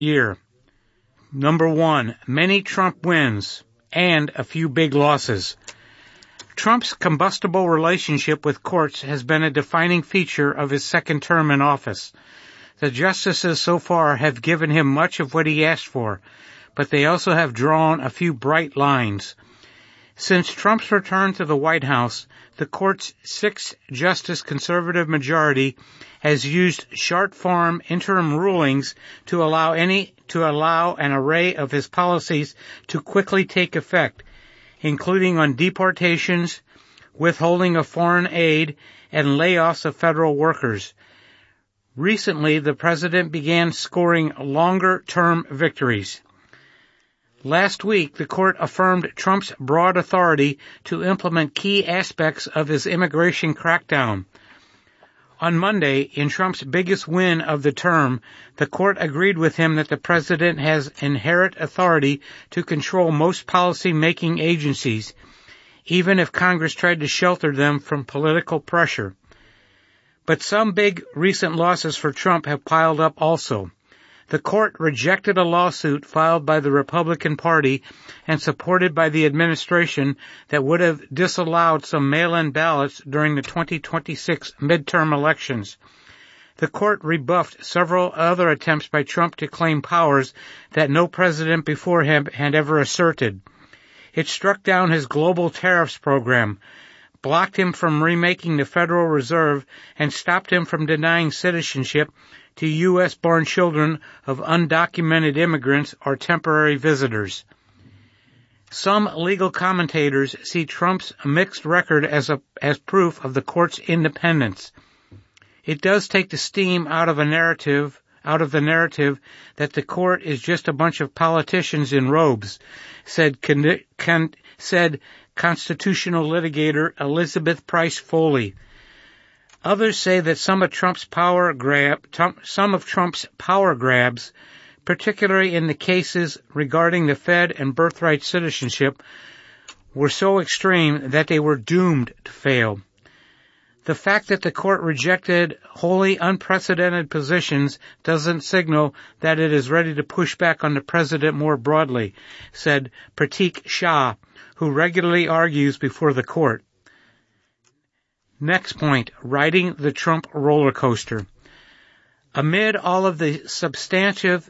year. Number 1, many Trump wins and a few big losses. Trump's combustible relationship with courts has been a defining feature of his second term in office. The justices so far have given him much of what he asked for, but they also have drawn a few bright lines. Since Trump's return to the White House, the court's 6-justice conservative majority has used short-form interim rulings to allow an array of his policies to quickly take effect, including on deportations, withholding of foreign aid, and layoffs of federal workers. Recently, the president began scoring longer-term victories. Last week, the court affirmed Trump's broad authority to implement key aspects of his immigration crackdown. On Monday, in Trump's biggest win of the term, the court agreed with him that the president has inherent authority to control most policy-making agencies, even if Congress tried to shelter them from political pressure. But some big recent losses for Trump have piled up also. The court rejected a lawsuit filed by the Republican Party and supported by the administration that would have disallowed some mail-in ballots during the 2026 midterm elections. The court rebuffed several other attempts by Trump to claim powers that no president before him had ever asserted. It struck down his global tariffs program, blocked him from remaking the Federal Reserve, and stopped him from denying citizenship to U.S.-born children of undocumented immigrants or temporary visitors. Some legal commentators see Trump's mixed record as proof of the court's independence. It does take the steam out of the narrative that the court is just a bunch of politicians in robes, said constitutional litigator Elizabeth Price Foley. Others say that some of Trump's power grabs, particularly in the cases regarding the Fed and birthright citizenship, were so extreme that they were doomed to fail. The fact that the court rejected wholly unprecedented positions doesn't signal that it is ready to push back on the president more broadly, said Pratik Shah, who regularly argues before the court. Next point, riding the Trump roller coaster. Amid all of the substantive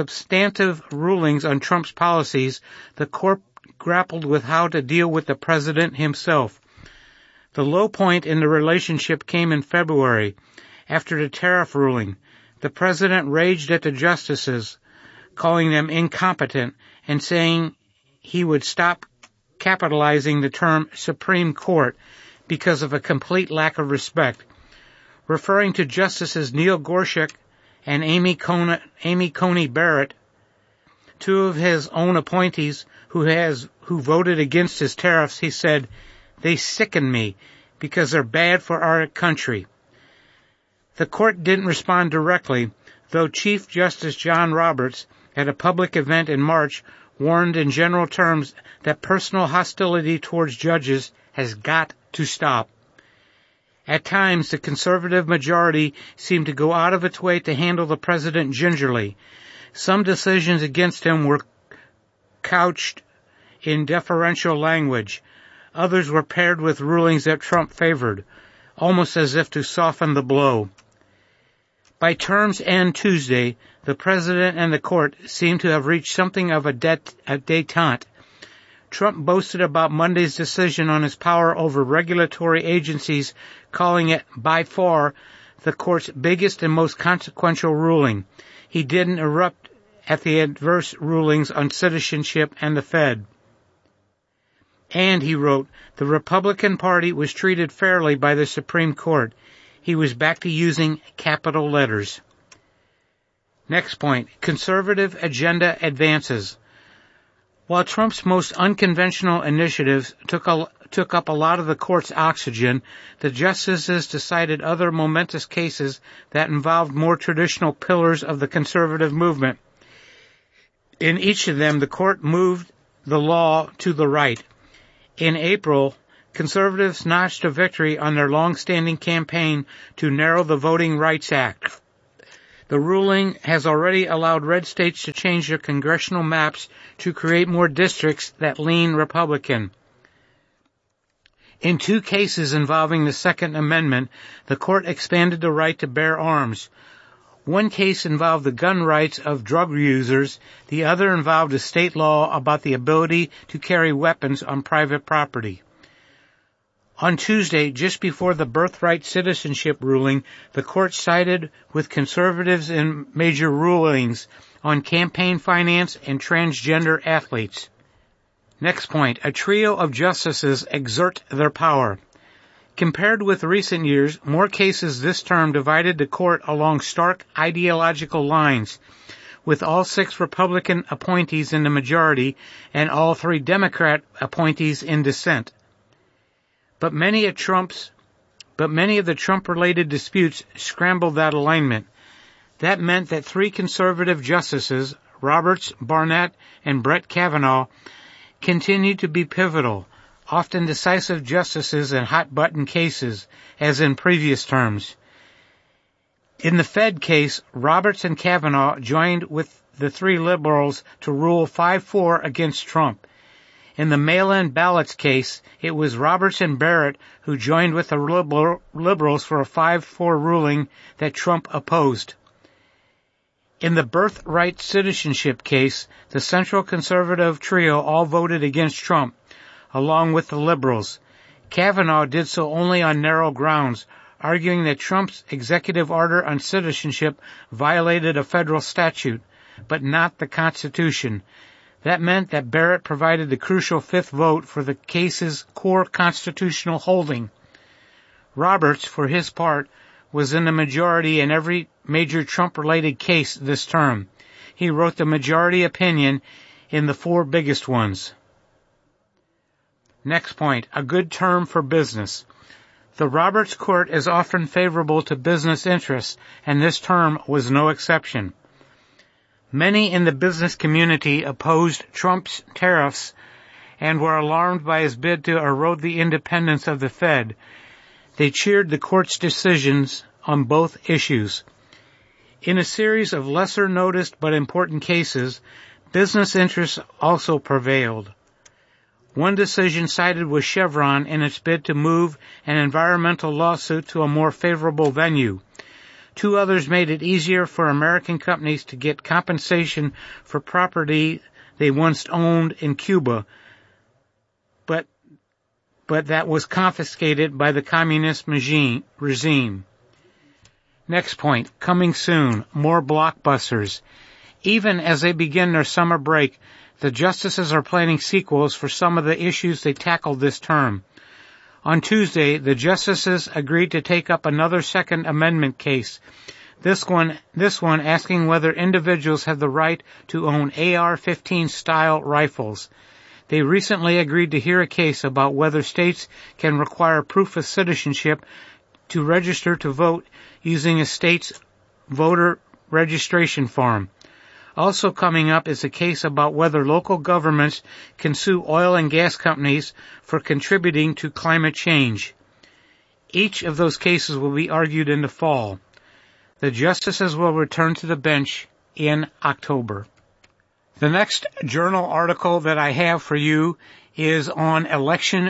rulings on Trump's policies, the court grappled with how to deal with the president himself. The low point in the relationship came in February, after the tariff ruling. The president raged at the justices, calling them incompetent, and saying he would stop capitalizing the term Supreme Court because of a complete lack of respect. Referring to Justices Neil Gorsuch and Amy Coney Barrett, two of his own appointees who voted against his tariffs, he said, "They sicken me because they're bad for our country." The court didn't respond directly, though Chief Justice John Roberts, at a public event in March, warned in general terms that personal hostility towards judges has got to stop. At times, the conservative majority seemed to go out of its way to handle the president gingerly. Some decisions against him were couched in deferential language. Others were paired with rulings that Trump favored, almost as if to soften the blow. By term's end Tuesday, the president and the court seemed to have reached something of a détente. Trump boasted about Monday's decision on his power over regulatory agencies, calling it, by far, the court's biggest and most consequential ruling. He didn't erupt at the adverse rulings on citizenship and the Fed. And, he wrote, the Republican Party was treated fairly by the Supreme Court. He was back to using capital letters. Next point, conservative agenda advances. While Trump's most unconventional initiatives took up a lot of the court's oxygen, the justices decided other momentous cases that involved more traditional pillars of the conservative movement. In each of them, the court moved the law to the right. In April, conservatives notched a victory on their long-standing campaign to narrow the Voting Rights Act. The ruling has already allowed red states to change their congressional maps to create more districts that lean Republican. In 2 cases involving the Second Amendment, the court expanded the right to bear arms. One case involved the gun rights of drug users. The other involved a state law about the ability to carry weapons on private property. On Tuesday, just before the birthright citizenship ruling, the court sided with conservatives in major rulings on campaign finance and transgender athletes. Next point, a trio of justices exert their power. Compared with recent years, more cases this term divided the court along stark ideological lines, with all 6 Republican appointees in the majority and all 3 Democrat appointees in dissent. But many of the Trump-related disputes scrambled that alignment. That meant that 3 conservative justices, Roberts, Barnett, and Brett Kavanaugh, continued to be pivotal, often decisive justices in hot-button cases, as in previous terms. In the Fed case, Roberts and Kavanaugh joined with the 3 liberals to rule 5-4 against Trump. In the mail-in ballots case, it was Roberts and Barrett who joined with the liberals for a 5-4 ruling that Trump opposed. In the birthright citizenship case, the central conservative trio all voted against Trump, along with the liberals. Kavanaugh did so only on narrow grounds, arguing that Trump's executive order on citizenship violated a federal statute, but not the Constitution. That meant that Barrett provided the crucial 5th vote for the case's core constitutional holding. Roberts, for his part, was in the majority in every major Trump-related case this term. He wrote the majority opinion in the 4 biggest ones. Next point, a good term for business. The Roberts Court is often favorable to business interests, and this term was no exception. Many in the business community opposed Trump's tariffs and were alarmed by his bid to erode the independence of the Fed. They cheered the court's decisions on both issues. In a series of lesser-noticed but important cases, business interests also prevailed. One decision sided with Chevron in its bid to move an environmental lawsuit to a more favorable venue. 2 others made it easier for American companies to get compensation for property they once owned in Cuba, but that was confiscated by the communist regime. Next point, coming soon, more blockbusters. Even as they begin their summer break, the justices are planning sequels for some of the issues they tackled this term. On Tuesday, the justices agreed to take up another Second Amendment case, this one asking whether individuals have the right to own AR-15 style rifles. They recently agreed to hear a case about whether states can require proof of citizenship to register to vote using a state's voter registration form. Also coming up is a case about whether local governments can sue oil and gas companies for contributing to climate change. Each of those cases will be argued in the fall. The justices will return to the bench in October. The next journal article that I have for you is on election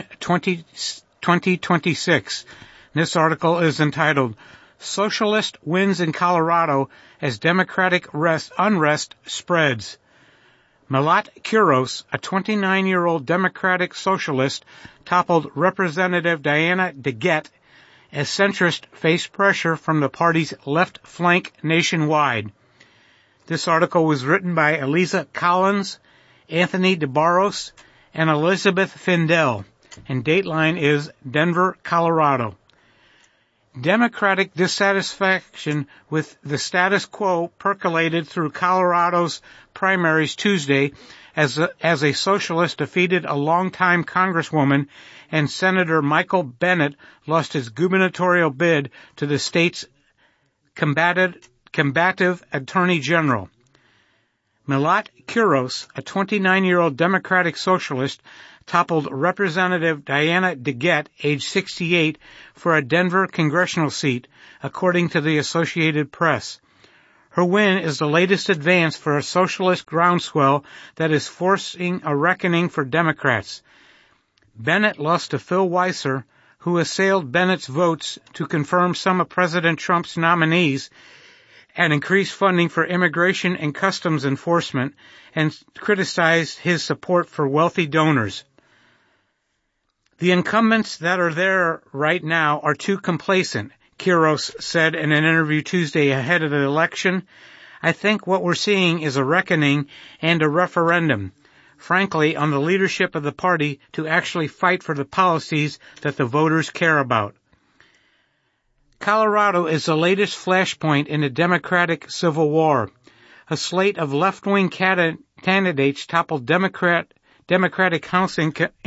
2026. This article is entitled, Socialist Wins in Colorado as Democratic Unrest Spreads. Milat Kuros, a 29-year-old Democratic socialist, toppled Representative Diana DeGette as centrists face pressure from the party's left flank nationwide. This article was written by Eliza Collins, Anthony DeBarros, and Elizabeth Findell, and Dateline is Denver, Colorado. Democratic dissatisfaction with the status quo percolated through Colorado's primaries Tuesday as a socialist defeated a longtime Congresswoman and Senator Michael Bennet lost his gubernatorial bid to the state's combative Attorney General. Milat Kuros, a 29-year-old Democratic socialist, toppled Representative Diana DeGette, age 68, for a Denver congressional seat, according to the Associated Press. Her win is the latest advance for a socialist groundswell that is forcing a reckoning for Democrats. Bennett lost to Phil Weiser, who assailed Bennett's votes to confirm some of President Trump's nominees and increase funding for immigration and customs enforcement, and criticized his support for wealthy donors. The incumbents that are there right now are too complacent, Quiros said in an interview Tuesday ahead of the election. I think what we're seeing is a reckoning and a referendum, frankly, on the leadership of the party to actually fight for the policies that the voters care about. Colorado is the latest flashpoint in the Democratic Civil War. A slate of left-wing candidates toppled Democratic House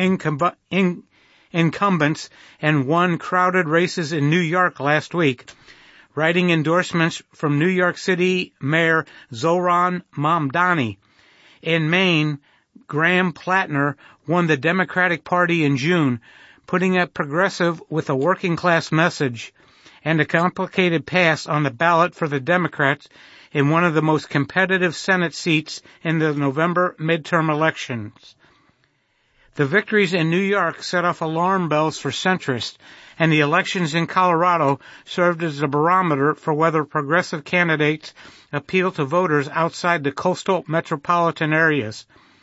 incumbents and won crowded races in New York last week, writing endorsements from New York City Mayor Zohran Mamdani. In Maine, Graham Plattner won the Democratic Party in June, putting a progressive with a working-class message and a complicated pass on the ballot for the Democrats in one of the most competitive Senate seats in the November midterm elections. The victories in New York set off alarm bells for centrists, and the elections in Colorado served as a barometer for whether progressive candidates appeal to voters outside the coastal metropolitan areas.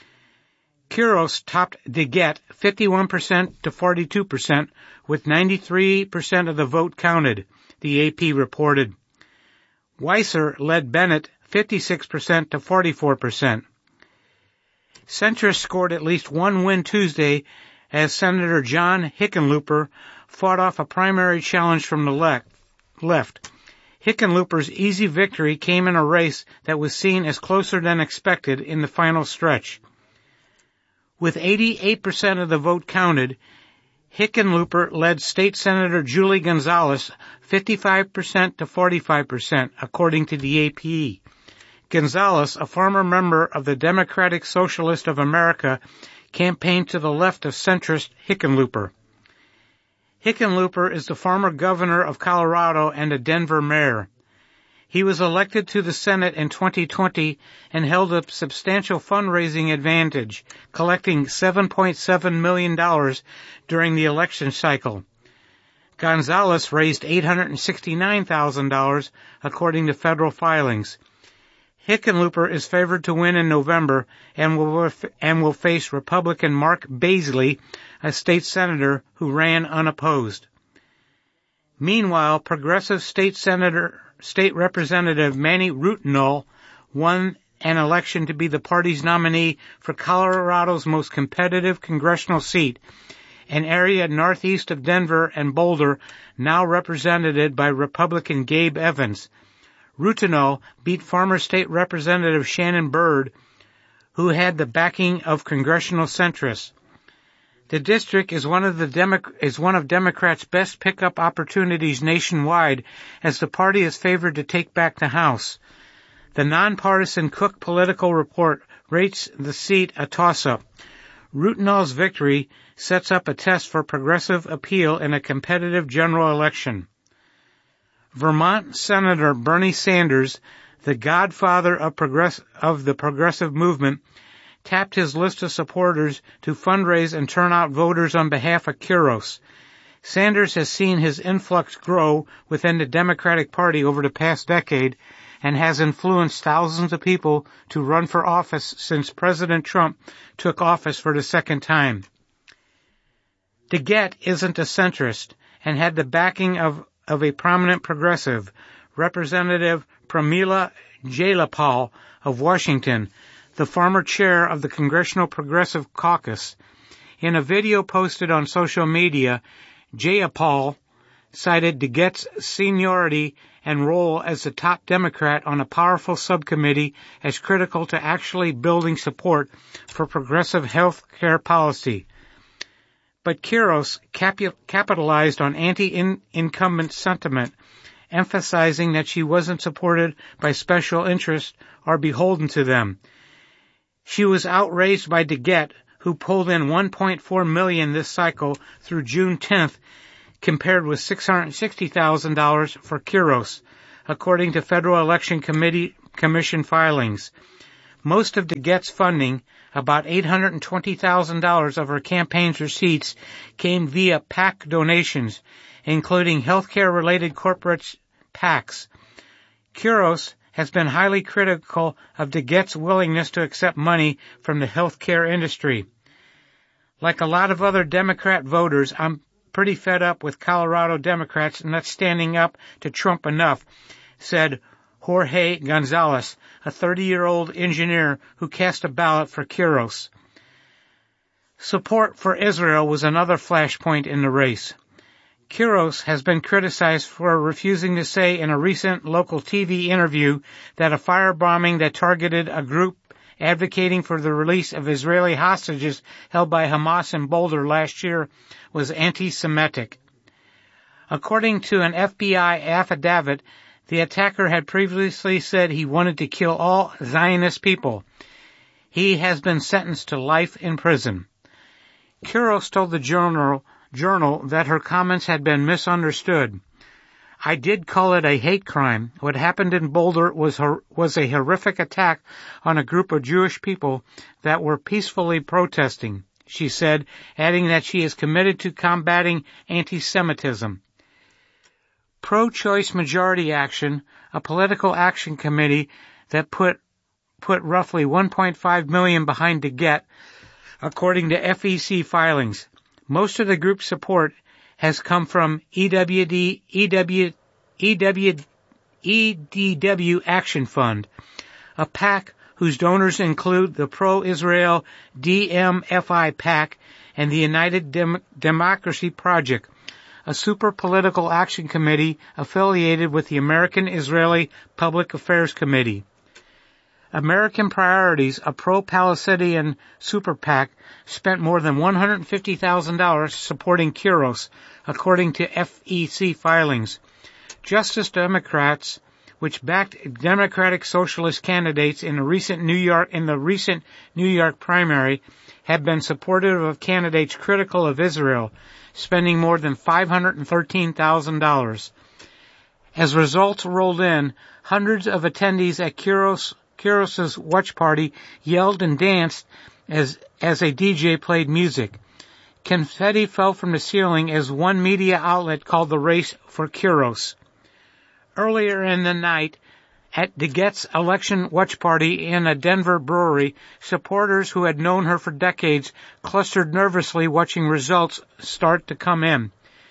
Quiros topped DeGette 51% to 42%, with 93% of the vote counted, the AP reported. Weiser led Bennett 56% to 44%. Centrists scored at least one win Tuesday as Senator John Hickenlooper fought off a primary challenge from the left. Hickenlooper's easy victory came in a race that was seen as closer than expected in the final stretch. With 88% of the vote counted, Hickenlooper led State Senator Julie Gonzalez 55% to 45%, according to the AP. Gonzalez, a former member of the Democratic Socialist of America, campaigned to the left of centrist Hickenlooper. Hickenlooper is the former governor of Colorado and a Denver mayor. He was elected to the Senate in 2020 and held a substantial fundraising advantage, collecting $7.7 million during the election cycle. Gonzalez raised $869,000, according to federal filings. Hickenlooper is favored to win in November and will face Republican Mark Baisley, a state senator who ran unopposed. Meanwhile, progressive State Representative Manny Rutinol won an election to be the party's nominee for Colorado's most competitive congressional seat, an area northeast of Denver and Boulder, now represented by Republican Gabe Evans. Rutinol beat former State Representative Shannon Byrd, who had the backing of congressional centrists. The district is one of Democrats' best pickup opportunities nationwide, as the party is favored to take back the House. The nonpartisan Cook Political Report rates the seat a toss-up. Rutinol's victory sets up a test for progressive appeal in a competitive general election. Vermont Senator Bernie Sanders, the godfather of the progressive movement, tapped his list of supporters to fundraise and turn out voters on behalf of Quiros. Sanders has seen his influx grow within the Democratic Party over the past decade and has influenced thousands of people to run for office since President Trump took office for the second time. DeGette isn't a centrist and had the backing of a prominent progressive, Representative Pramila Jayapal of Washington, the former chair of the Congressional Progressive Caucus. In a video posted on social media, Jayapal cited DeGette's seniority and role as the top Democrat on a powerful subcommittee as critical to actually building support for progressive health care policy. But Quiros capitalized on anti-incumbent sentiment, emphasizing that she wasn't supported by special interests or beholden to them. She was outraged by DeGette, who pulled in $1.4 million this cycle through June 10th, compared with $660,000 for Quiros. according to Federal Election Commission filings. Most of DeGette's funding, about $820,000 of her campaign's receipts, came via PAC donations, including healthcare-related corporate PACs. Quiros has been highly critical of DeGette's willingness to accept money from the healthcare industry. Like a lot of other Democrat voters, I'm pretty fed up with Colorado Democrats not standing up to Trump enough, said Jorge Gonzalez, a 30-year-old engineer who cast a ballot for Quiros. Support for Israel was another flashpoint in the race. Quiros has been criticized for refusing to say in a recent local TV interview that a firebombing that targeted a group advocating for the release of Israeli hostages held by Hamas in Boulder last year was anti-Semitic. According to an FBI affidavit, the attacker had previously said he wanted to kill all Zionist people. He has been sentenced to life in prison. Quiros told the journal that her comments had been misunderstood. I did call it a hate crime. What happened in Boulder was a horrific attack on a group of Jewish people that were peacefully protesting, she said, adding that she is committed to combating anti-Semitism. Pro-Choice Majority Action, a political action committee that put roughly $1.5 million behind DeGette, according to FEC filings. Most of the group's support has come from EDW Action Fund, a PAC whose donors include the pro-Israel DMFI PAC and the United Democracy Project, a super political action committee affiliated with the American Israeli Public Affairs Committee. American Priorities, a pro-Palestinian super PAC, spent more than $150,000 supporting Quiros, according to FEC filings. Justice Democrats, which backed Democratic Socialist candidates in the recent New York primary, have been supportive of candidates critical of Israel, spending more than $513,000. As results rolled in, hundreds of attendees at Quiros's watch party yelled and danced as a DJ played music. Confetti fell from the ceiling as one media outlet called the race for Quiros. Earlier in the night, at DeGette's election watch party in a Denver brewery, supporters who had known her for decades clustered nervously watching results start to come in.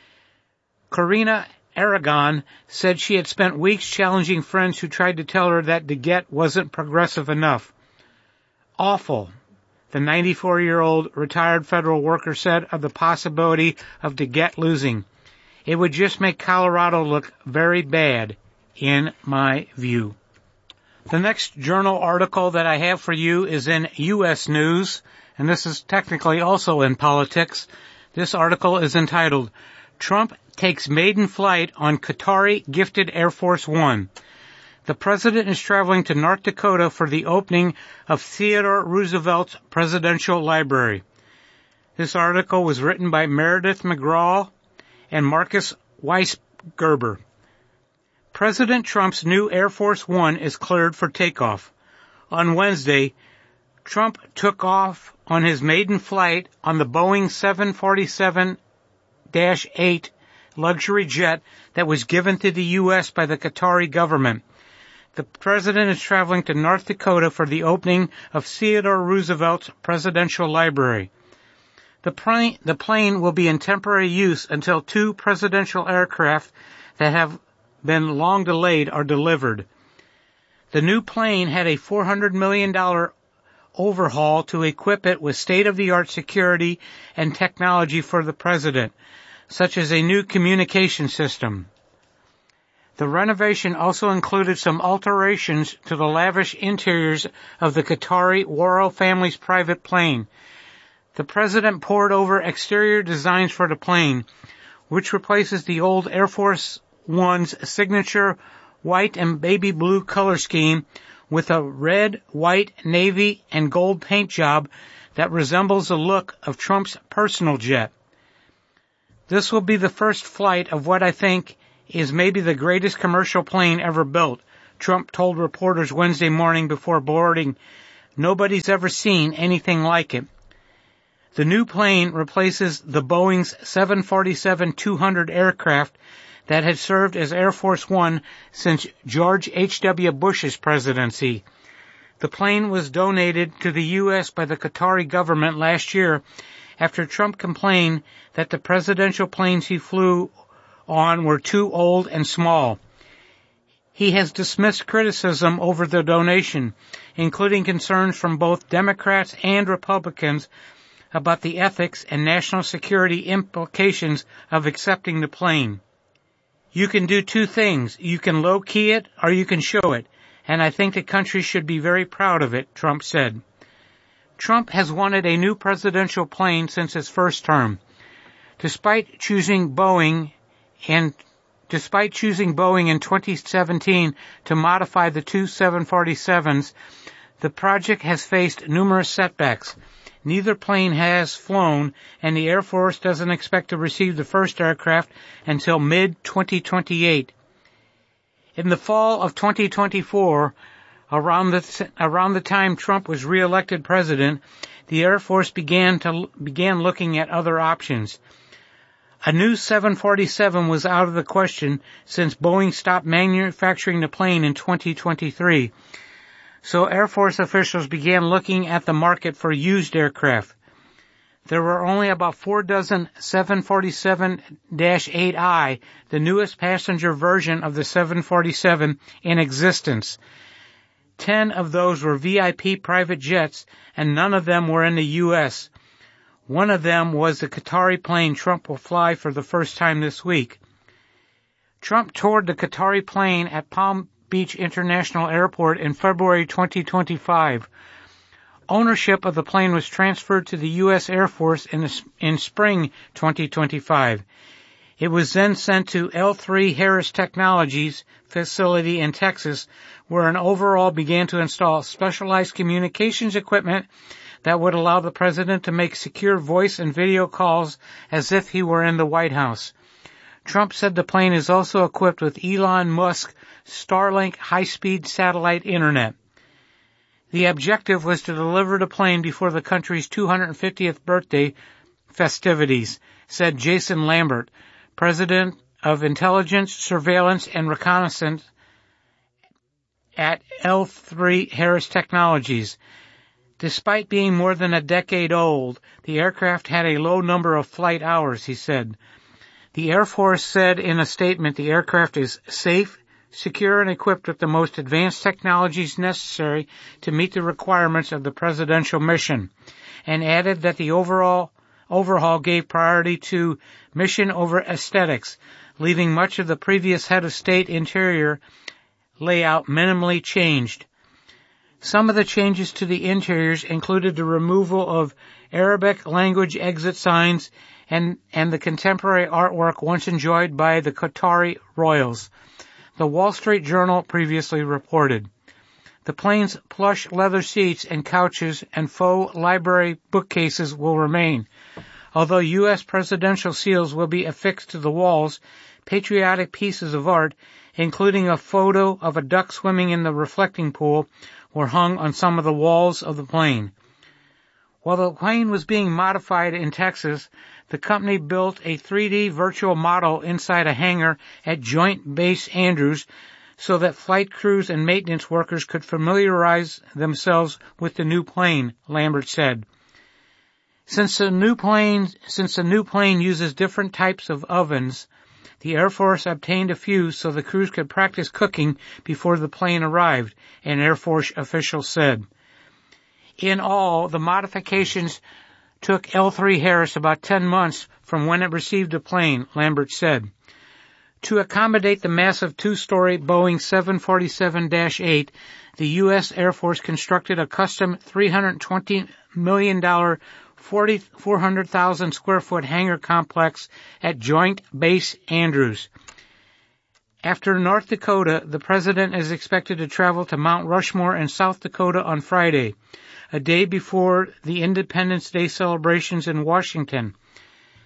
Corina Aragon said she had spent weeks challenging friends who tried to tell her that DeGette wasn't progressive enough. Awful, the 94-year-old retired federal worker said of the possibility of DeGette losing. It would just make Colorado look very bad, in my view. The next journal article that I have for you is in U.S. News, and this is technically also in politics. This article is entitled, Trump Takes Maiden Flight on Qatari-Gifted Air Force One. The president is traveling to North Dakota for the opening of Theodore Roosevelt's Presidential Library. This article was written by Meredith McGraw and Marcus Weisgerber. President Trump's new Air Force One is cleared for takeoff. On Wednesday, Trump took off on his maiden flight on the Boeing 747-8 luxury jet that was given to the U.S. by the Qatari government. The president is traveling to North Dakota for the opening of Theodore Roosevelt's Presidential Library. The plane will be in temporary use until two presidential aircraft that have been long delayed are delivered. The new plane had a $400 million overhaul to equip it with state-of-the-art security and technology for the president, such as a new communication system. The renovation also included some alterations to the lavish interiors of the Qatari royal family's private plane. The president pored over exterior designs for the plane, which replaces the old Air Force One's signature white and baby blue color scheme with a red, white, navy, and gold paint job that resembles the look of Trump's personal jet. This will be the first flight of what I think is maybe the greatest commercial plane ever built, Trump told reporters Wednesday morning before boarding. Nobody's ever seen anything like it. The new plane replaces the Boeing's 747-200 aircraft that had served as Air Force One since George H.W. Bush's presidency. The plane was donated to the U.S. by the Qatari government last year after Trump complained that the presidential planes he flew on were too old and small. He has dismissed criticism over the donation, including concerns from both Democrats and Republicans about the ethics and national security implications of accepting the plane. You can do two things. You can low-key it or you can show it, and I think the country should be very proud of it, Trump said. Trump has wanted a new presidential plane since his first term. Despite choosing Boeing in 2017 to modify the two 747s, the project has faced numerous setbacks. Neither plane has flown, and the Air Force doesn't expect to receive the first aircraft until mid-2028. In the fall of 2024, around the time Trump was re-elected president, the Air Force began looking at other options. A new 747 was out of the question since Boeing stopped manufacturing the plane in 2023. So Air Force officials began looking at the market for used aircraft. There were only about 4 dozen 747-8I, the newest passenger version of the 747, in existence. 10 of those were VIP private jets, and none of them were in the U.S. One of them was the Qatari plane Trump will fly for the first time this week. Trump toured the Qatari plane at Palm Beach International Airport in February 2025. Ownership of the plane was transferred to the U.S. Air Force in spring 2025. It was then sent to L3 Harris Technologies facility in Texas, where an overhaul began to install specialized communications equipment that would allow the president to make secure voice and video calls as if he were in the White House. Trump said the plane is also equipped with Elon Musk's Starlink high-speed satellite internet. The objective was to deliver the plane before the country's 250th birthday festivities, said Jason Lambert, president of Intelligence, Surveillance, and Reconnaissance at L3 Harris Technologies. Despite being more than a decade old, the aircraft had a low number of flight hours, he said. The Air Force said in a statement the aircraft is safe, secure, and equipped with the most advanced technologies necessary to meet the requirements of the presidential mission, and added that the overhaul gave priority to mission over aesthetics, leaving much of the previous head of state interior layout minimally changed. Some of the changes to the interiors included the removal of Arabic language exit signs and the contemporary artwork once enjoyed by the Qatari royals, the Wall Street Journal previously reported. The plane's plush leather seats and couches and faux library bookcases will remain. Although U.S. presidential seals will be affixed to the walls, patriotic pieces of art, including a photo of a duck swimming in the reflecting pool, were hung on some of the walls of the plane. While the plane was being modified in Texas, the company built a 3D virtual model inside a hangar at Joint Base Andrews so that flight crews and maintenance workers could familiarize themselves with the new plane, Lambert said. Since the new plane uses different types of ovens, the Air Force obtained a few so the crews could practice cooking before the plane arrived, an Air Force official said. In all, the modifications took L3 Harris about 10 months from when it received the plane, Lambert said. To accommodate the massive two-story Boeing 747-8, the U.S. Air Force constructed a custom $320 million 400,000 square foot hangar complex at Joint Base Andrews. After North Dakota, the president is expected to travel to Mount Rushmore in South Dakota on Friday, a day before the Independence Day celebrations in Washington.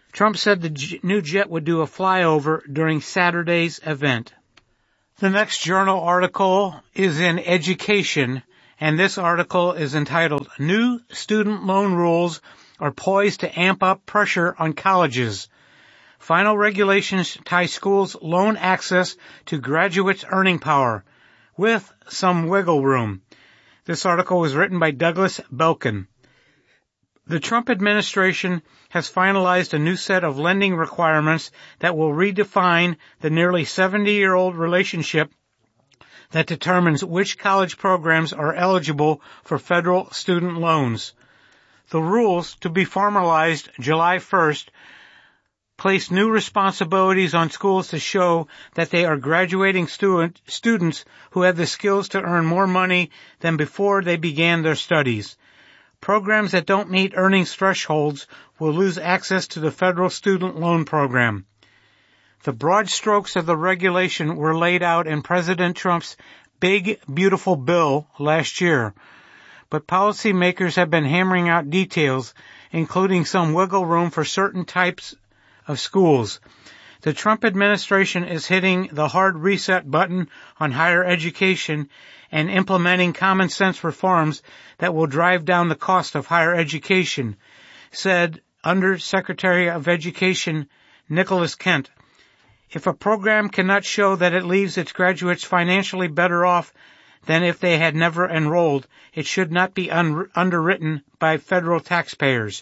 Trump said the new jet would do a flyover during Saturday's event. The next journal article is in Education, and this article is entitled, New Student Loan Rules Are Poised to Amp Up Pressure on Colleges. Final regulations tie schools' loan access to graduates' earning power, with some wiggle room. This article was written by Douglas Belkin. The Trump administration has finalized a new set of lending requirements that will redefine the nearly 70-year-old relationship that determines which college programs are eligible for federal student loans. The rules, to be formalized July 1st, place new responsibilities on schools to show that they are graduating students who have the skills to earn more money than before they began their studies. Programs that don't meet earnings thresholds will lose access to the federal student loan program. The broad strokes of the regulation were laid out in President Trump's Big, Beautiful Bill last year, but policymakers have been hammering out details, including some wiggle room for certain types of schools. The Trump administration is hitting the hard reset button on higher education and implementing common sense reforms that will drive down the cost of higher education, said Under Secretary of Education Nicholas Kent. If a program cannot show that it leaves its graduates financially better off than if they had never enrolled, it should not be underwritten by federal taxpayers.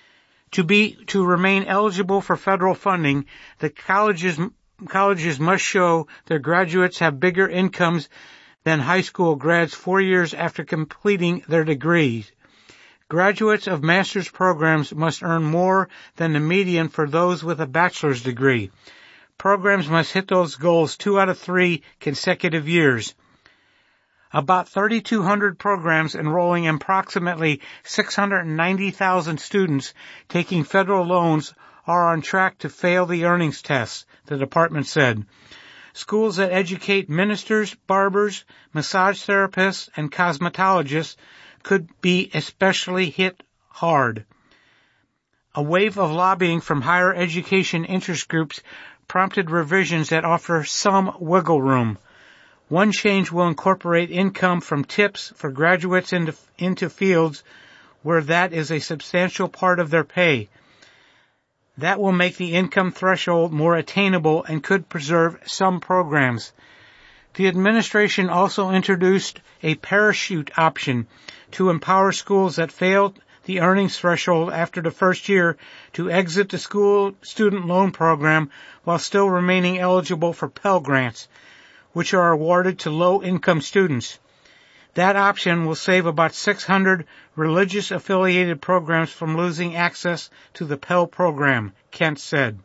To remain eligible for federal funding, the colleges must show their graduates have bigger incomes than high school grads 4 years after completing their degrees. Graduates of master's programs must earn more than the median for those with a bachelor's degree. Programs must hit those goals 2 out of 3 consecutive years. About 3,200 programs enrolling approximately 690,000 students taking federal loans are on track to fail the earnings tests, the department said. Schools that educate ministers, barbers, massage therapists, and cosmetologists could be especially hit hard. A wave of lobbying from higher education interest groups prompted revisions that offer some wiggle room. One change will incorporate income from tips for graduates into fields where that is a substantial part of their pay. That will make the income threshold more attainable and could preserve some programs. The administration also introduced a parachute option to empower schools that failed the earnings threshold after the first year to exit the school student loan program while still remaining eligible for Pell Grants, which are awarded to low-income students. That option will save about 600 religious-affiliated programs from losing access to the Pell program, Kent said.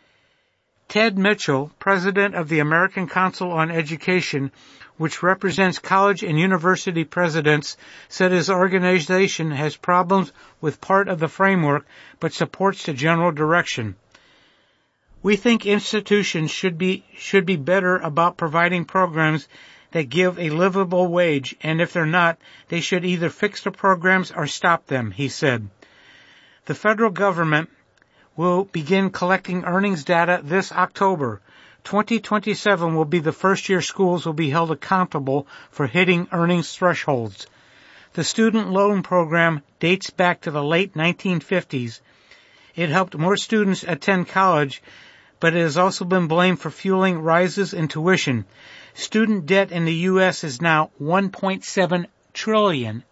Ted Mitchell, president of the American Council on Education, which represents college and university presidents, said his organization has problems with part of the framework but supports the general direction. We think institutions should be better about providing programs that give a livable wage, and if they're not, they should either fix the programs or stop them, he said. The federal government will begin collecting earnings data this October. 2027 will be the first year schools will be held accountable for hitting earnings thresholds. The student loan program dates back to the late 1950s. It helped more students attend college, but it has also been blamed for fueling rises in tuition. Student debt in the U.S. is now $1.7 trillion.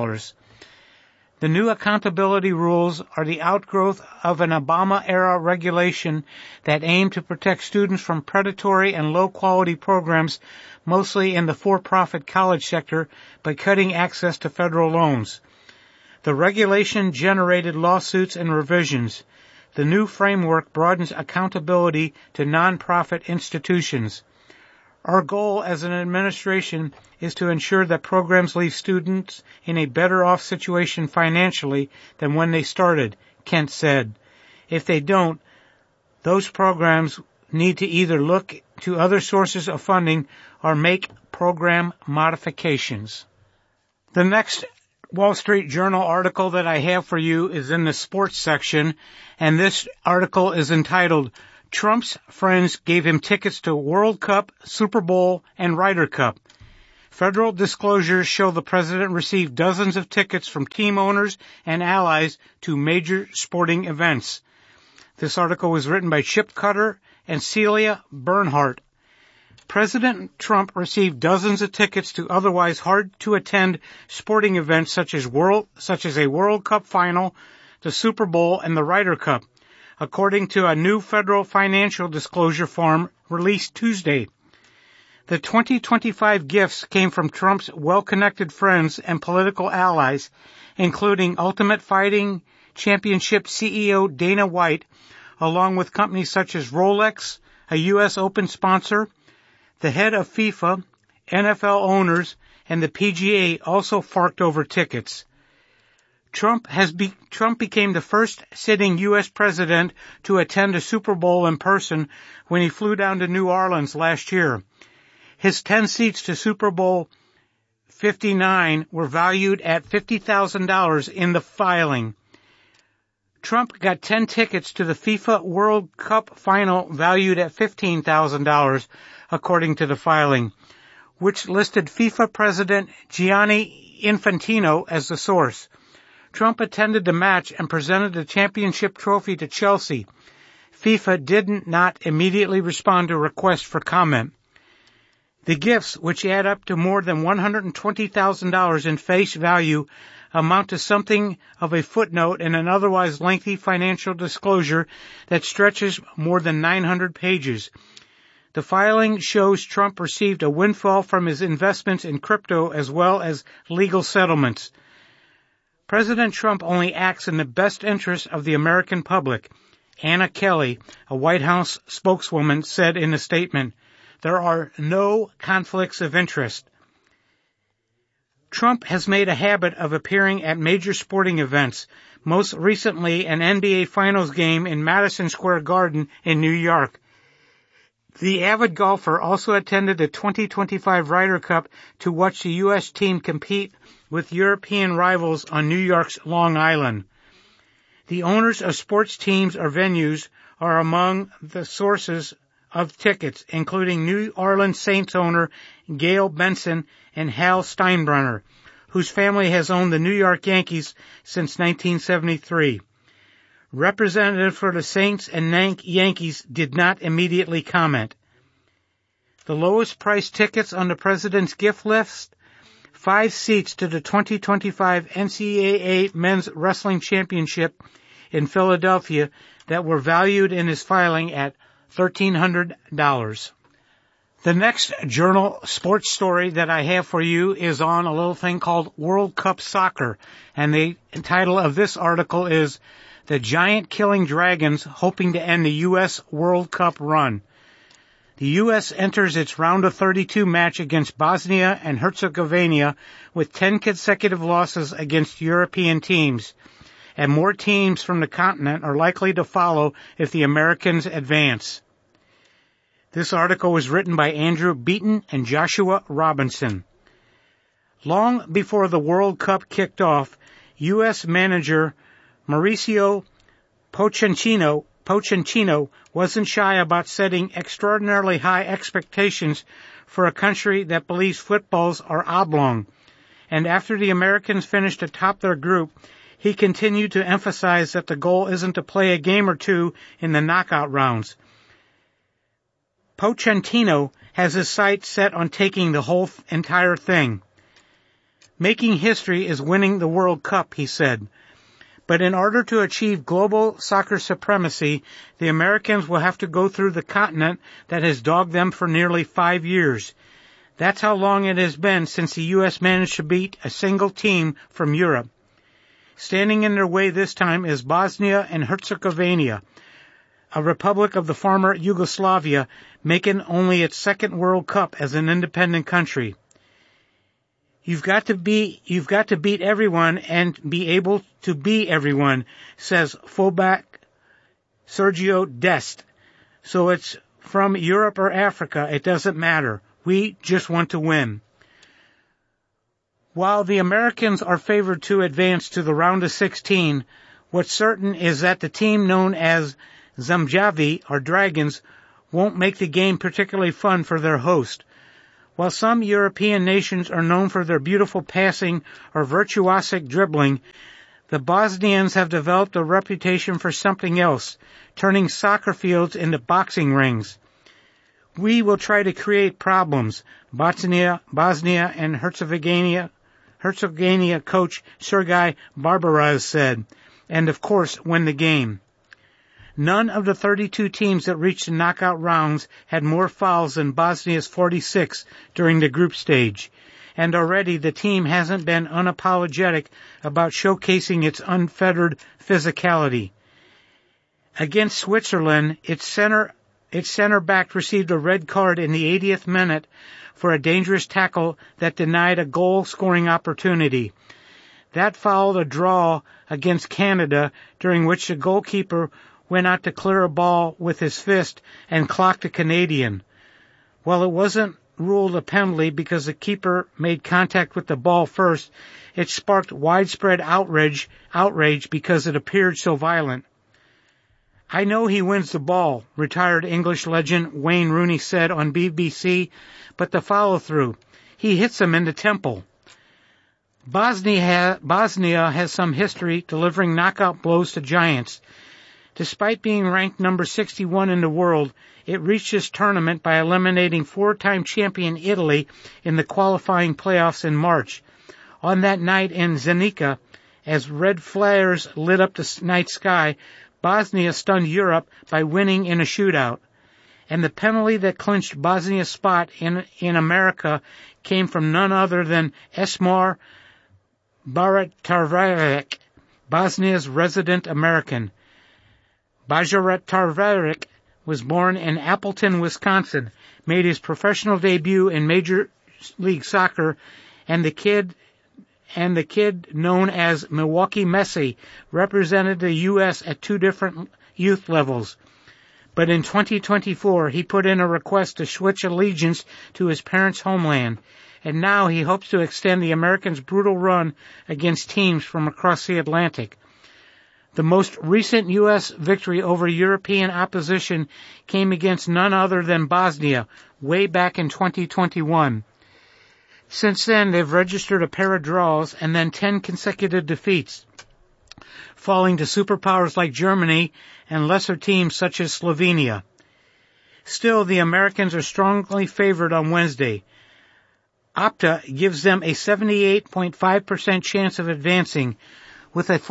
The new accountability rules are the outgrowth of an Obama-era regulation that aimed to protect students from predatory and low-quality programs, mostly in the for-profit college sector, by cutting access to federal loans. The regulation generated lawsuits and revisions. The new framework broadens accountability to nonprofit institutions. Our goal as an administration is to ensure that programs leave students in a better off situation financially than when they started, Kent said. If they don't, those programs need to either look to other sources of funding or make program modifications. The next Wall Street Journal article that I have for you is in the sports section, and this article is entitled, Trump's Friends Gave Him Tickets to World Cup, Super Bowl, and Ryder Cup. Federal disclosures show the president received dozens of tickets from team owners and allies to major sporting events. This article was written by Chip Cutter and Celia Bernhardt. President Trump received dozens of tickets to otherwise hard-to-attend sporting events such as a World Cup final, the Super Bowl, and the Ryder Cup, according to a new federal financial disclosure form released Tuesday. The 2025 gifts came from Trump's well-connected friends and political allies, including Ultimate Fighting Championship CEO Dana White, along with companies such as Rolex, a U.S. Open sponsor, the head of FIFA, NFL owners, and the PGA also forked over tickets. Trump became the first sitting U.S. president to attend a Super Bowl in person when he flew down to New Orleans last year. His 10 seats to Super Bowl 59 were valued at $50,000 in the filing. Trump got 10 tickets to the FIFA World Cup final valued at $15,000, according to the filing, which listed FIFA President Gianni Infantino as the source. Trump attended the match and presented the championship trophy to Chelsea. FIFA did not immediately respond to requests for comment. The gifts, which add up to more than $120,000 in face value, amount to something of a footnote in an otherwise lengthy financial disclosure that stretches more than 900 pages. The filing shows Trump received a windfall from his investments in crypto as well as legal settlements. President Trump only acts in the best interest of the American public. Anna Kelly, a White House spokeswoman, said in a statement, "There are no conflicts of interest." Trump has made a habit of appearing at major sporting events, most recently an NBA Finals game in Madison Square Garden in New York. The avid golfer also attended the 2025 Ryder Cup to watch the U.S. team compete with European rivals on New York's Long Island. The owners of sports teams or venues are among the sources of tickets, including New Orleans Saints owner Gail Benson and Hal Steinbrenner, whose family has owned the New York Yankees since 1973. Representatives for the Saints and Yankees did not immediately comment. The lowest priced tickets on the president's gift list, 5 seats to the 2025 NCAA Men's Wrestling Championship in Philadelphia that were valued in his filing at $1,300. The next journal sports story that I have for you is on a little thing called World Cup Soccer, and the title of this article is The Giant Killing Dragons Hoping to End the U.S. World Cup Run. The U.S. enters its round of 32 match against Bosnia and Herzegovina with 10 consecutive losses against European teams, and more teams from the continent are likely to follow if the Americans advance. This article was written by Andrew Beaton and Joshua Robinson. Long before the World Cup kicked off, U.S. manager Mauricio Pochettino wasn't shy about setting extraordinarily high expectations for a country that believes footballs are oblong. And after the Americans finished atop their group, he continued to emphasize that the goal isn't to play a game or two in the knockout rounds. Pochettino has his sights set on taking the whole entire thing. Making history is winning the World Cup, he said. But in order to achieve global soccer supremacy, the Americans will have to go through the continent that has dogged them for nearly 5 years. That's how long it has been since the U.S. managed to beat a single team from Europe. Standing in their way this time is Bosnia and Herzegovina, a republic of the former Yugoslavia, making only its second World Cup as an independent country. You've got to beat everyone and be able to be everyone, says fullback Sergio Dest. So it's from Europe or Africa, it doesn't matter. We just want to win. While the Americans are favored to advance to the round of 16, what's certain is that the team known as Zamjavi, or Dragons, won't make the game particularly fun for their host. While some European nations are known for their beautiful passing or virtuosic dribbling, the Bosnians have developed a reputation for something else, turning soccer fields into boxing rings. We will try to create problems, Bosnia and Herzegovina coach Sergei Barbaraz said, and of course win the game. None of the 32 teams that reached the knockout rounds had more fouls than Bosnia's 46 during the group stage, and already the team hasn't been unapologetic about showcasing its unfettered physicality. Against Switzerland, its center back received a red card in the 80th minute for a dangerous tackle that denied a goal-scoring opportunity. That followed a draw against Canada, during which the goalkeeper went out to clear a ball with his fist and clocked a Canadian. While it wasn't ruled a penalty because the keeper made contact with the ball first, it sparked widespread outrage because it appeared so violent. I know he wins the ball, retired English legend Wayne Rooney said on BBC, but the follow-through, he hits him in the temple. Bosnia has some history delivering knockout blows to giants. Despite being ranked number 61 in the world, it reached this tournament by eliminating four-time champion Italy in the qualifying playoffs in March. On that night in Zenica, as red flares lit up the night sky, Bosnia stunned Europe by winning in a shootout. And the penalty that clinched Bosnia's spot in America came from none other than Esmar Bajratarevich, Bosnia's resident American. Bajratarevich was born in Appleton, Wisconsin, made his professional debut in Major League Soccer, and the kid known as Milwaukee Messi represented the U.S. at two different youth levels. But in 2024, he put in a request to switch allegiance to his parents' homeland, and now he hopes to extend the Americans' brutal run against teams from across the Atlantic. The most recent U.S. victory over European opposition came against none other than Bosnia, way back in 2021. Since then, they've registered a pair of draws and then 10 consecutive defeats, falling to superpowers like Germany and lesser teams such as Slovenia. Still, the Americans are strongly favored on Wednesday. Opta gives them a 78.5% chance of advancing, with a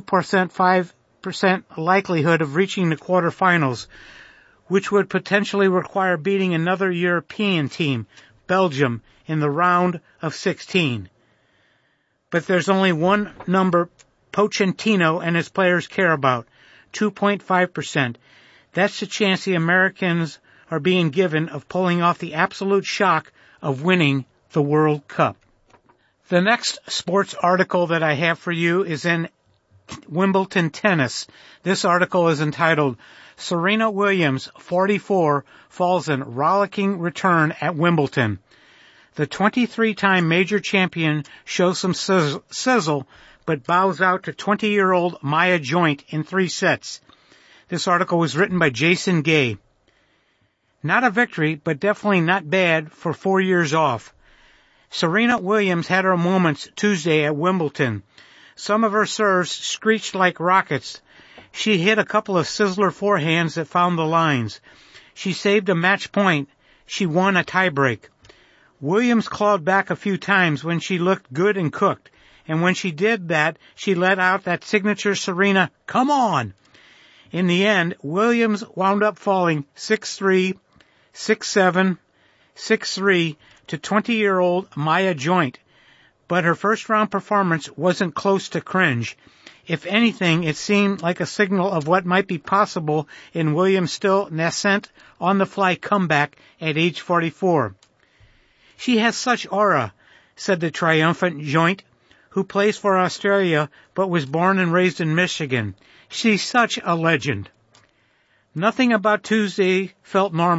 42.5% likelihood of reaching the quarterfinals, which would potentially require beating another European team, Belgium, in the round of 16. But there's only one number Pochettino and his players care about, 2.5%. That's the chance the Americans are being given of pulling off the absolute shock of winning the World Cup. The next sports article that I have for you is in Wimbledon tennis. This article is entitled, Serena Williams, 44, falls in rollicking return at Wimbledon. The 23-time major champion shows some sizzle, but bows out to 20-year-old Maya Joint in 3 sets. This article was written by Jason Gay. Not a victory, but definitely not bad for 4 years off. Serena Williams had her moments Tuesday at Wimbledon. Some of her serves screeched like rockets. She hit a couple of sizzler forehands that found the lines. She saved a match point. She won a tiebreak. Williams clawed back a few times when she looked good and cooked, and when she did that, she let out that signature Serena, "Come on!" In the end, Williams wound up falling 6-3, 6-7, 6-3 to 20-year-old Maya Joint, but her first-round performance wasn't close to cringe. If anything, it seemed like a signal of what might be possible in Williams' still nascent, on-the-fly comeback at age 44. She has such aura, said the triumphant Joint, who plays for Australia but was born and raised in Michigan. She's such a legend. Nothing about Tuesday felt normal.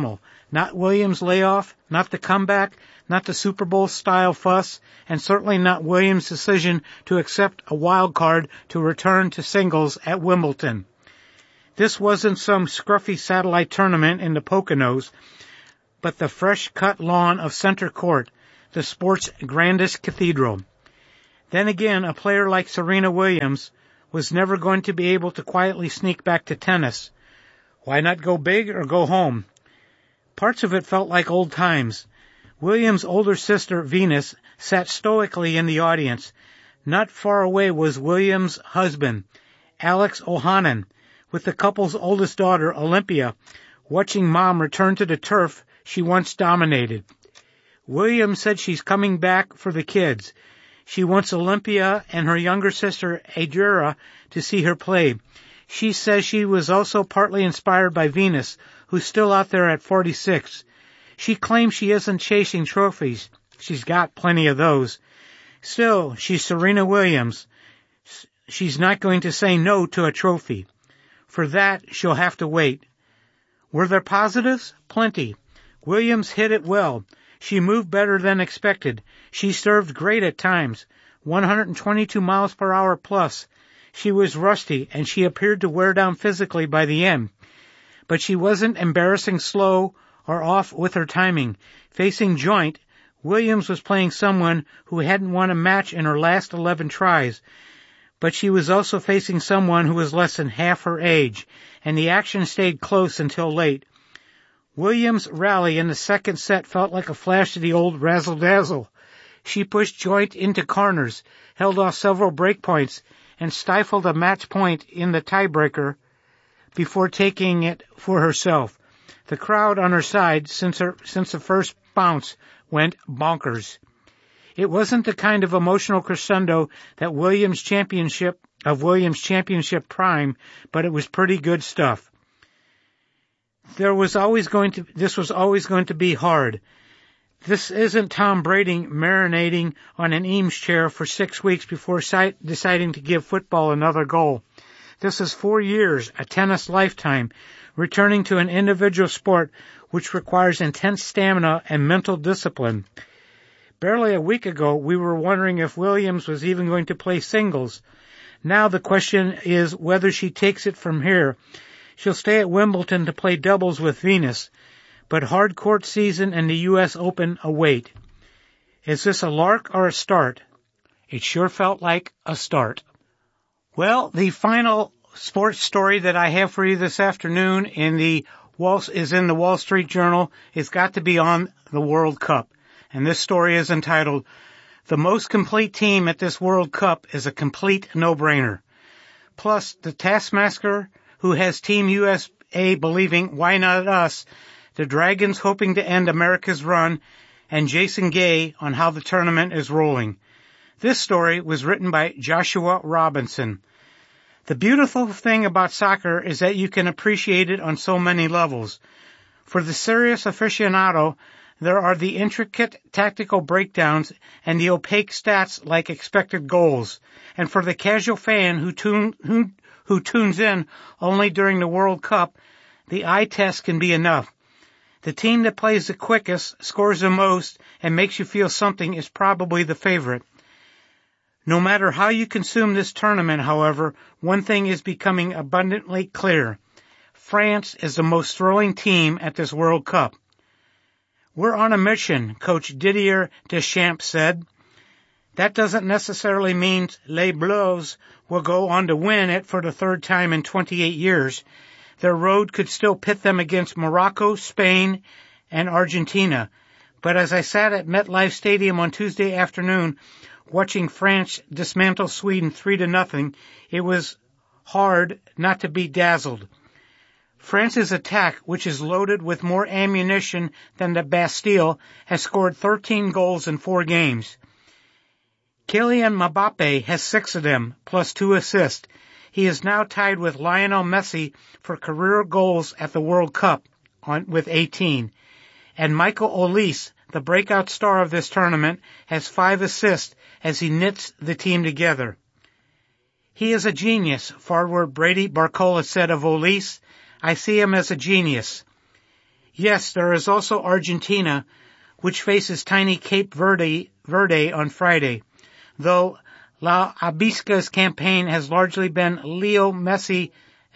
Not Williams' layoff, not the comeback, not the Super Bowl-style fuss, and certainly not Williams' decision to accept a wild card to return to singles at Wimbledon. This wasn't some scruffy satellite tournament in the Poconos, but the fresh-cut lawn of Center Court, the sport's grandest cathedral. Then again, a player like Serena Williams was never going to be able to quietly sneak back to tennis. Why not go big or go home? Parts of it felt like old times. Williams' older sister, Venus, sat stoically in the audience. Not far away was Williams' husband, Alex Ohanen, with the couple's oldest daughter, Olympia, watching Mom return to the turf she once dominated. Williams said she's coming back for the kids. She wants Olympia and her younger sister, Adria, to see her play. She says she was also partly inspired by Venus, who's still out there at 46. She claims she isn't chasing trophies. She's got plenty of those. Still, she's Serena Williams. She's not going to say no to a trophy. For that, she'll have to wait. Were there positives? Plenty. Williams hit it well. She moved better than expected. She served great at times, 122 miles per hour plus. She was rusty, and she appeared to wear down physically by the end. But she wasn't embarrassing slow or off with her timing. Facing joint, Williams was playing someone who hadn't won a match in her last 11 tries, but she was also facing someone who was less than half her age, and the action stayed close until late. Williams' rally in the second set felt like a flash of the old razzle-dazzle. She pushed joint into corners, held off several break points, and stifled a match point in the tiebreaker before taking it for herself. The crowd on her side, since the first bounce, went bonkers. It wasn't the kind of emotional crescendo that Williams Championship prime, but it was pretty good stuff. This was always going to be hard. This isn't Tom Brady marinating on an Eames chair for 6 weeks before deciding to give football another go. This is 4 years, a tennis lifetime, returning to an individual sport which requires intense stamina and mental discipline. Barely a week ago, we were wondering if Williams was even going to play singles. Now the question is whether she takes it from here. She'll stay at Wimbledon to play doubles with Venus, but hard court season and the U.S. Open await. Is this a lark or a start? It sure felt like a start. Well, the final sports story that I have for you this afternoon is in the Wall Street Journal. It's got to be on the World Cup. And this story is entitled, "The Most Complete Team at this World Cup is a Complete No-Brainer." Plus, the taskmaster who has Team USA believing, why not us, the Dragons hoping to end America's run, and Jason Gay on how the tournament is rolling. This story was written by Joshua Robinson. The beautiful thing about soccer is that you can appreciate it on so many levels. For the serious aficionado, there are the intricate tactical breakdowns and the opaque stats like expected goals. And for the casual fan who tunes in only during the World Cup, the eye test can be enough. The team that plays the quickest, scores the most, and makes you feel something is probably the favorite. No matter how you consume this tournament, however, one thing is becoming abundantly clear. France is the most thrilling team at this World Cup. "We're on a mission," Coach Didier Deschamps said. That doesn't necessarily mean Les Bleus will go on to win it for the third time in 28 years. Their road could still pit them against Morocco, Spain, and Argentina. But as I sat at MetLife Stadium on Tuesday afternoon watching France dismantle Sweden 3-0, it was hard not to be dazzled. France's attack, which is loaded with more ammunition than the Bastille, has scored 13 goals in 4 games. Kylian Mbappe has 6 of them, plus 2 assists. He is now tied with Lionel Messi for career goals at the World Cup with 18. And Michael Olise, the breakout star of this tournament, has 5 assists as he knits the team together. "He is a genius," forward Brady Barcola said of Olise. "I see him as a genius." Yes, there is also Argentina, which faces tiny Cape Verde on Friday, though La Abisca's campaign has largely been the Leo Messi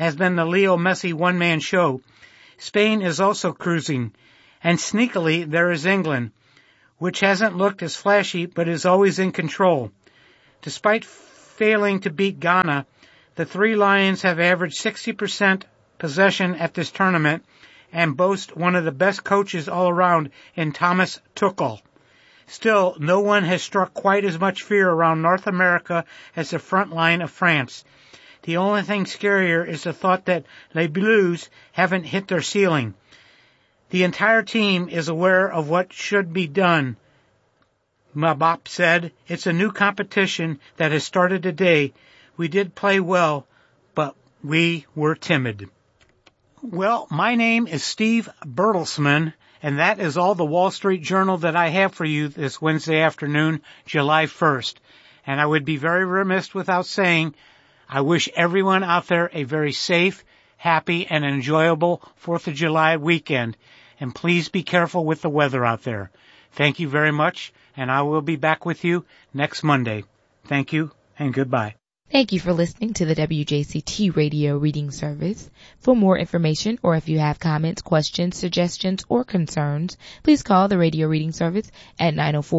one-man show. Spain is also cruising, and sneakily there is England, which hasn't looked as flashy but is always in control. Despite failing to beat Ghana, the Three Lions have averaged 60% possession at this tournament and boast one of the best coaches all around in Thomas Tuchel. Still, no one has struck quite as much fear around North America as the front line of France. The only thing scarier is the thought that Les Bleus haven't hit their ceiling. The entire team is aware of what should be done. Mbappé said, "It's a new competition that has started today. We did play well, but we were timid." Well, my name is Steve Bertelsmann, and that is all the Wall Street Journal that I have for you this Wednesday afternoon, July 1st. And I would be very remiss without saying I wish everyone out there a very safe, happy, and enjoyable 4th of July weekend. And please be careful with the weather out there. Thank you very much, and I will be back with you next Monday. Thank you, and goodbye. Thank you for listening to the WJCT Radio Reading Service. For more information, or if you have comments, questions, suggestions, or concerns, please call the Radio Reading Service at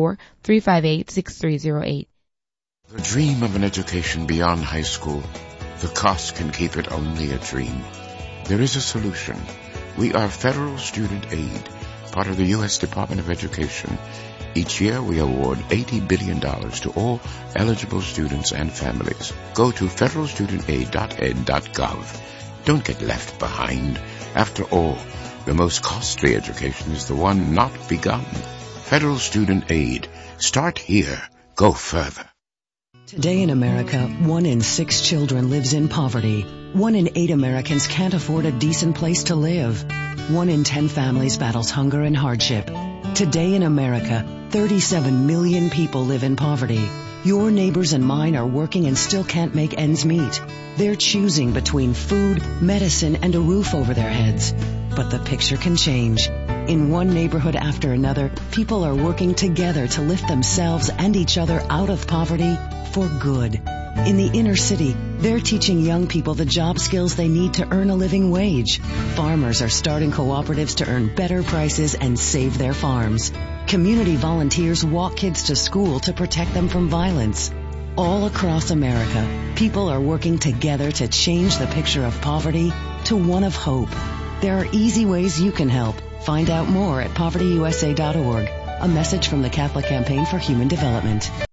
904-358-6308. The dream of an education beyond high school, the cost can keep it only a dream. There is a solution. We are Federal Student Aid, part of the U.S. Department of Education. Each year we award $80 billion to all eligible students and families. Go to federalstudentaid.ed.gov. Don't get left behind. After all, the most costly education is the one not begun. Federal Student Aid. Start here. Go further. Today in America, 1 in 6 children lives in poverty. 1 in 8 Americans can't afford a decent place to live. 1 in 10 families battles hunger and hardship. Today in America, 37 million people live in poverty. Your neighbors and mine are working and still can't make ends meet. They're choosing between food, medicine, and a roof over their heads. But the picture can change. In one neighborhood after another, people are working together to lift themselves and each other out of poverty for good. In the inner city, they're teaching young people the job skills they need to earn a living wage. Farmers are starting cooperatives to earn better prices and save their farms. Community volunteers walk kids to school to protect them from violence. All across America, people are working together to change the picture of poverty to one of hope. There are easy ways you can help. Find out more at povertyusa.org. A message from the Catholic Campaign for Human Development.